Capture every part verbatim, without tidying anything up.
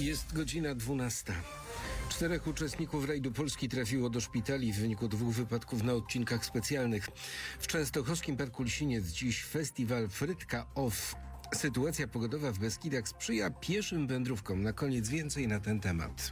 Jest godzina dwunasta. Czterech uczestników rajdu Polski trafiło do szpitali w wyniku dwóch wypadków na odcinkach specjalnych. W częstochowskim Parku Lisiniec dziś festiwal Frytka Off. Sytuacja pogodowa w Beskidach sprzyja pieszym wędrówkom. Na koniec więcej na ten temat.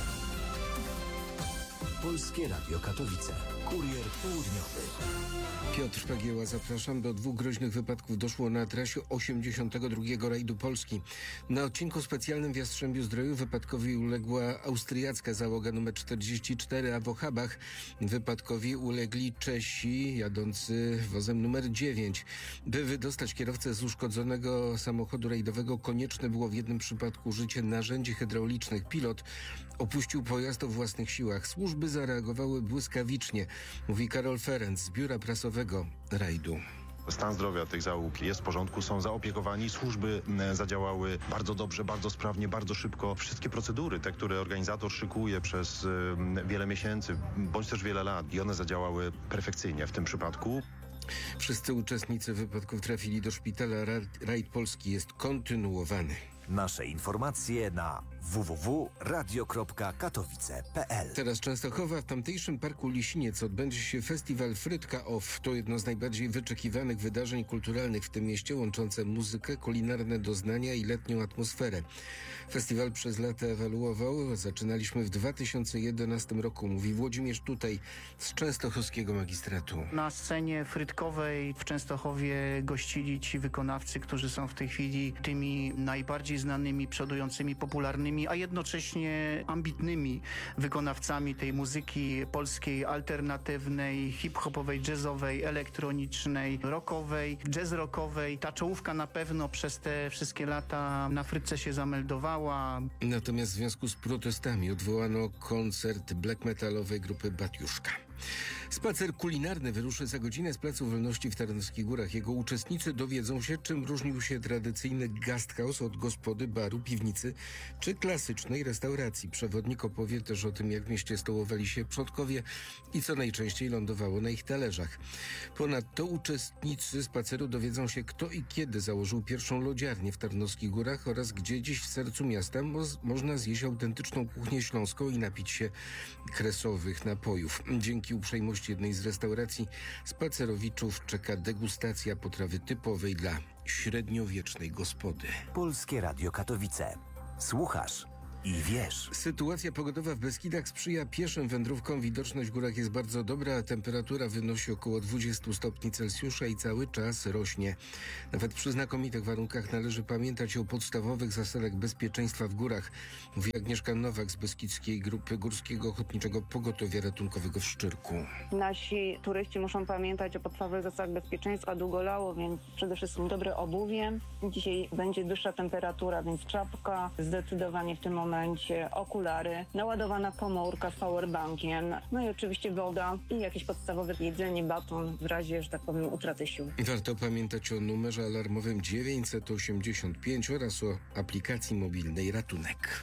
Polskie Radio Katowice. Kurier południowy. Piotr Pagieła, zapraszam. Do dwóch groźnych wypadków doszło na trasie osiemdziesiątego drugiego rajdu Polski. Na odcinku specjalnym w Jastrzębiu-Zdroju wypadkowi uległa austriacka załoga numer czterdzieści cztery, a w Ochabach wypadkowi ulegli Czesi jadący wozem numer dziewięć. By wydostać kierowcę z uszkodzonego samochodu rajdowego, konieczne było w jednym przypadku użycie narzędzi hydraulicznych. Pilot opuścił pojazd o własnych siłach. Służby zareagowały błyskawicznie, mówi Karol Ferenc z biura prasowego rajdu. Stan zdrowia tych załóg jest w porządku, są zaopiekowani, służby zadziałały bardzo dobrze, bardzo sprawnie, bardzo szybko. Wszystkie procedury, te, które organizator szykuje przez wiele miesięcy, bądź też wiele lat, i one zadziałały perfekcyjnie w tym przypadku. Wszyscy uczestnicy wypadków trafili do szpitala. Rajd Polski jest kontynuowany. Nasze informacje na w w w kropka radio kropka katowice kropka p l. Teraz Częstochowa. W tamtejszym Parku Lisiniec odbędzie się festiwal Frytka Off. To jedno z najbardziej wyczekiwanych wydarzeń kulturalnych w tym mieście, łączące muzykę, kulinarne doznania i letnią atmosferę. Festiwal przez lata ewoluował. Zaczynaliśmy w dwa tysiące jedenastym roku, mówi Włodzimierz Tutaj z częstochowskiego magistratu. Na scenie frytkowej w Częstochowie gościli ci wykonawcy, którzy są w tej chwili tymi najbardziej znanymi, przodującymi, popularnymi, a jednocześnie ambitnymi wykonawcami tej muzyki polskiej, alternatywnej, hip-hopowej, jazzowej, elektronicznej, rockowej, jazz-rockowej. Ta czołówka na pewno przez te wszystkie lata na Frytce się zameldowała. Natomiast w związku z protestami odwołano koncert black metalowej grupy Batiuszka. Spacer kulinarny wyruszy za godzinę z Placu Wolności w Tarnowskich Górach. Jego uczestnicy dowiedzą się, czym różnił się tradycyjny gasthaus od gospody, baru, piwnicy czy klasycznej restauracji. Przewodnik opowie też o tym, jak w mieście stołowali się przodkowie i co najczęściej lądowało na ich talerzach. Ponadto uczestnicy spaceru dowiedzą się, kto i kiedy założył pierwszą lodziarnię w Tarnowskich Górach oraz gdzie dziś w sercu miasta mo- można zjeść autentyczną kuchnię śląską i napić się kresowych napojów. Dzięki uprzejmości jednej z restauracji spacerowiczów czeka degustacja potrawy typowej dla średniowiecznej gospody. Polskie Radio Katowice. Słuchasz i wiesz. Sytuacja pogodowa w Beskidach sprzyja pieszym wędrówkom. Widoczność w górach jest bardzo dobra, a temperatura wynosi około dwadzieścia stopni Celsjusza i cały czas rośnie. Nawet przy znakomitych warunkach należy pamiętać o podstawowych zasadach bezpieczeństwa w górach, mówi Agnieszka Nowak z Beskidzkiej Grupy Górskiego Ochotniczego Pogotowia Ratunkowego w Szczyrku. Nasi turyści muszą pamiętać o podstawowych zasadach bezpieczeństwa. Długo lało, więc przede wszystkim dobre obuwie. Dzisiaj będzie wyższa temperatura, więc czapka, zdecydowanie w tym momencie okulary, naładowana komórka z powerbankiem, no i oczywiście woda i jakieś podstawowe jedzenie, baton w razie, że tak powiem, utraty sił. Warto pamiętać o numerze alarmowym dziewięćset osiemdziesiąt pięć oraz o aplikacji mobilnej Ratunek.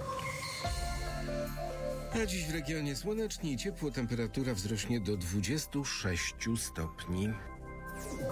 A dziś w regionie słonecznie i ciepło, temperatura wzrośnie do dwudziestu sześciu stopni.